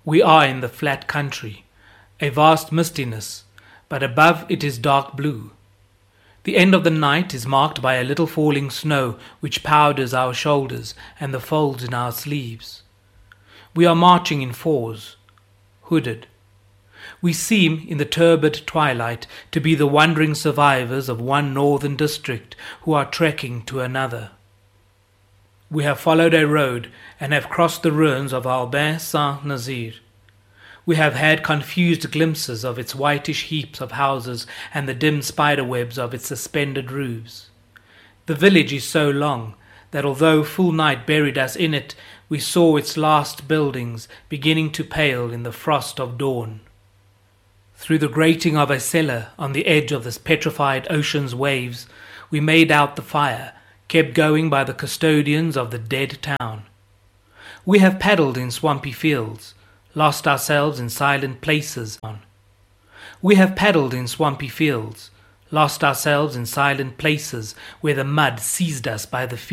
We are in the flat country, a vast mistiness, but above it is dark blue. The end of the night is marked by a little falling snow which powders our shoulders and the folds in our sleeves. We are marching in fours, hooded. We seem, in the turbid twilight, to be the wandering survivors of one northern district who are trekking to another. We have followed a road and have crossed the ruins of Albin Saint-Nazaire. We have had confused glimpses of its whitish heaps of houses and the dim spider webs of its suspended roofs. The village is so long that although full night buried us in it, we saw its last buildings beginning to pale in the frost of dawn. Through the grating of a cellar on the edge of this petrified ocean's waves, we made out the fire, kept going by the custodians of the dead town. We have paddled in swampy fields, lost ourselves in silent places. We have paddled in swampy fields, lost ourselves in silent places where the mud seized us by the feet.